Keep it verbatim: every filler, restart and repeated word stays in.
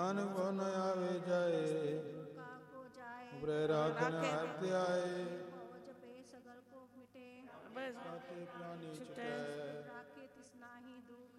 नानक को न आवे जाए, उपरे राखन हर ध्याए, जपे सगल को मिटे, ताते प्राणी छुटै, राखे तिस नाही दुख